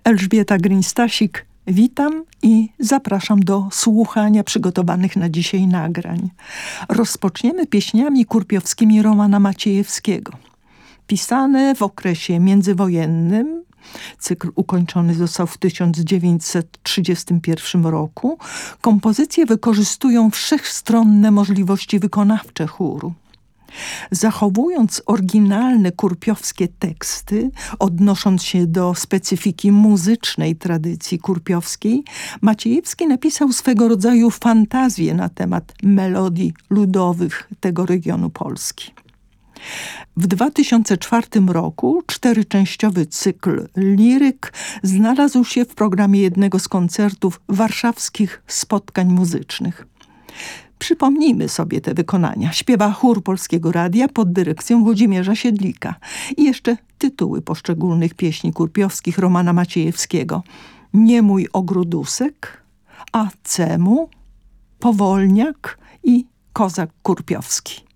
Elżbieta Gryń-Stasik, witam i zapraszam do słuchania przygotowanych na dzisiaj nagrań. Rozpoczniemy pieśniami kurpiowskimi Romana Maciejewskiego. Pisane w okresie międzywojennym, cykl ukończony został w 1931 roku, kompozycje wykorzystują wszechstronne możliwości wykonawcze chóru. Zachowując oryginalne kurpiowskie teksty, odnosząc się do specyfiki muzycznej tradycji kurpiowskiej, Maciejewski napisał swego rodzaju fantazję na temat melodii ludowych tego regionu Polski. W 2004 roku 4-częściowy cykl Liryk znalazł się w programie jednego z koncertów warszawskich spotkań muzycznych. Przypomnijmy sobie te wykonania. Śpiewa chór Polskiego Radia pod dyrekcją Włodzimierza Siedlika. I jeszcze tytuły poszczególnych pieśni kurpiowskich Romana Maciejewskiego. Nie mój ogródusek, a cemu, Powolniak i Kozak Kurpiowski.